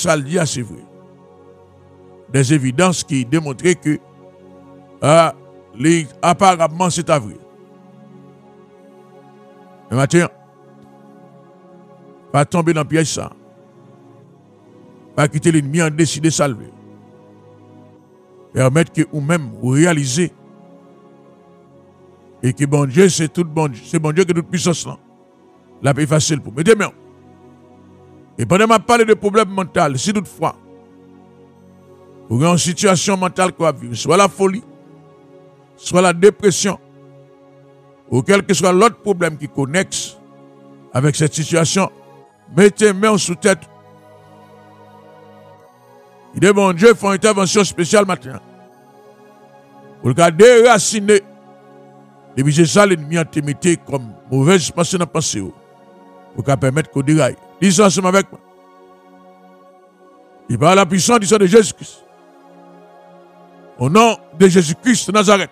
ça le dit, c'est vrai. Des évidences qui démontraient que apparemment c'est vrai. Mais maintenant, pas tomber dans le piège ça. Pas quitter l'ennemi en décider de salver. Permettre que vous-même vous réalisez et que bon Dieu, c'est tout bon Dieu. C'est bon Dieu qui est toute puissance là. La paix facile pour. Mettez bien. Et pendant que je parle de problèmes mentaux, si toutefois, vous avez une situation mentale qu'on va vivre, soit la folie, soit la dépression, ou quel que soit l'autre problème qui connecte avec cette situation, mettez main sous tête. Il est bon Dieu, font une intervention spéciale maintenant. Pour le cas déraciner, et puis c'est ça l'ennemi a te mettre comme mauvaise pensée dans la pensée. Pour qu'à permettre qu'on déraille. Dis ça ensemble avec moi. Il va à la puissance du sang de Jésus-Christ. Au nom de Jésus-Christ de Nazareth.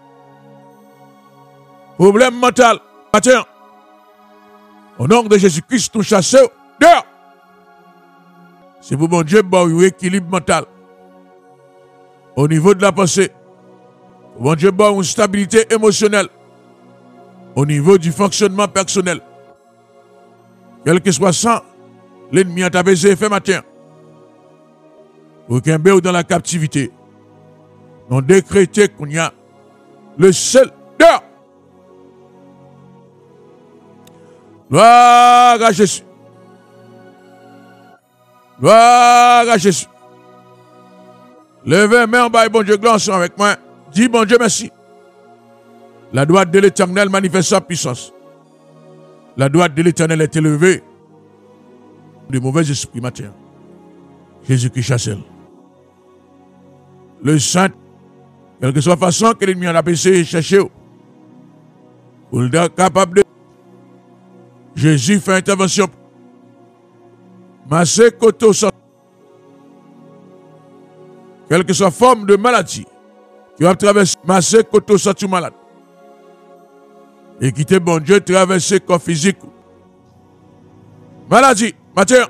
Problème mental, matin. Au nom de Jésus-Christ, nous chassons dehors. C'est pour mon Dieu, bon équilibre mental. Au niveau de la pensée. Mon Dieu, bon une stabilité émotionnelle. Au niveau du fonctionnement personnel. Quel que soit ça, l'ennemi a abaissé fait matin. Aucun béou dans la captivité. Nous décrété qu'on y a le seul dehors. Gloire à Jésus. Gloire à Jésus. Levez main en bas, bon Dieu, gloire avec moi. Dis bon Dieu merci. La droite de l'Éternel manifeste sa puissance. La droite de l'Éternel est élevée. De mauvais esprits matin. Jésus-Christ chasse. Le Saint, quelle que soit la façon que l'ennemi en a essayé de chercher, pour être capable de. Jésus fait intervention. Massé koto sans. Quelle que soit la forme de maladie, qui va traverser, massé koto sans tout malade. Et quitter bon Dieu, traverser corps physique. Maladie, matin.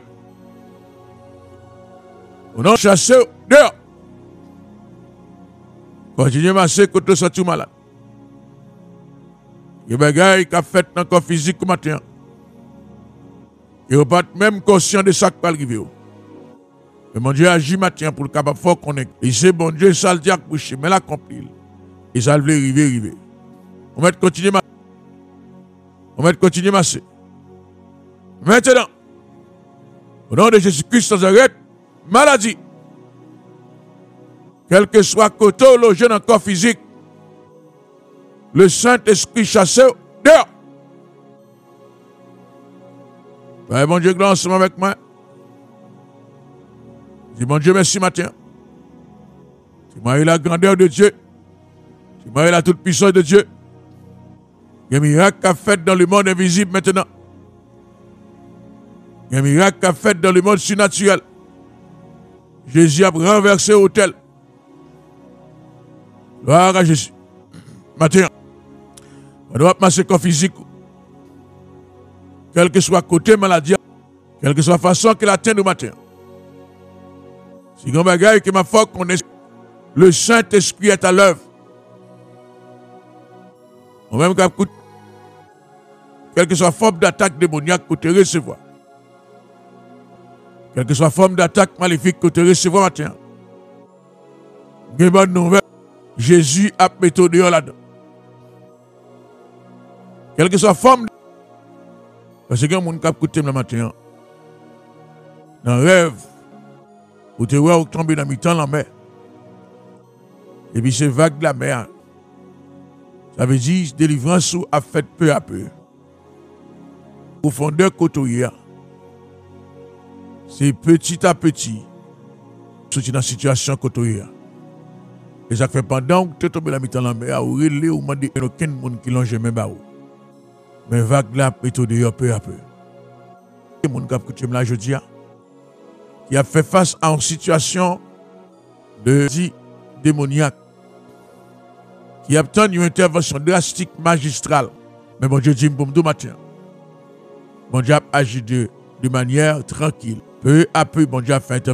On a chassé dehors. Continuez à masser koto sans tout malade. Il y a des bagailles qui ont fait dans le corps physique matin. Et vous n'êtes pas même conscient de ça qui va arriver. Mais mon Dieu agit matin pour le capable fort qu'on est. Et c'est bon Dieu, ça le dit à coucher, mais l'accomplir. Et ça le arriver. On va continuer à masser. On va continuer à masser. Maintenant, au nom de Jésus-Christ, sans arrêt, maladie. Quel que soit côté logé dans le corps physique, le Saint-Esprit chassé dehors. Père, bon Dieu, gloire ensemble avec moi. Dis bon Dieu, merci matin. Tu m'as eu la grandeur de Dieu. Tu m'as eu la toute puissance de Dieu. Il y a un miracle qu'a fait dans le monde invisible maintenant. Il y a un miracle qu'a fait dans le monde surnaturel. Jésus a renversé l'autel. Gloire à Jésus. Matin, on doit passer corps physique. Quel que soit côté maladie, quelle que soit la façon qu'il atteint le matin. Si on bagaille que ma foi connaît, le Saint-Esprit est à l'œuvre. On même qu'à coûte, quelle que soit la forme d'attaque démoniaque que tu recevoir. Quelle que soit la forme d'attaque maléfique que tu recevoir matin. Une bonne nouvelle, Jésus a méthode là-dedans. Quelle que soit la forme, parce que mon cap écouté le matin, dans le rêve, où tu vois tomber dans mi-temps la mer. Et puis c'est vague de la mer. Ça veut dire délivrance a fait peu à peu. Profondeur côtoyée. C'est petit à petit. C'est dans la situation côtoyée. Et ça fait pendant que tu tombes dans la mi-temps la mer, ou relé ou mandé aucun monde qui longe même pas. Mais vague la méthode peu à peu. Et mon cap que tu me l'as dit, qui a fait face à une situation de démoniaque, qui a obtenu une intervention drastique magistrale. Mais mon Dieu dit pour me matin. Mon Dieu a agi de manière tranquille. Peu à peu, mon Dieu a fait intervention.